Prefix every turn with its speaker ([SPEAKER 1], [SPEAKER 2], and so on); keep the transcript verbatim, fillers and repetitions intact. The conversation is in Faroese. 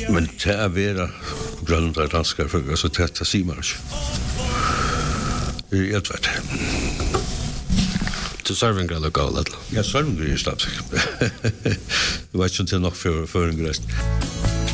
[SPEAKER 1] Men det er vera grønner danskar, altså det er sier man ikke. Jeg vet det.
[SPEAKER 2] Til serving eller gå, eller?
[SPEAKER 1] Ja, serving er stadig. Jeg vet ikke om det er nok for en grøst.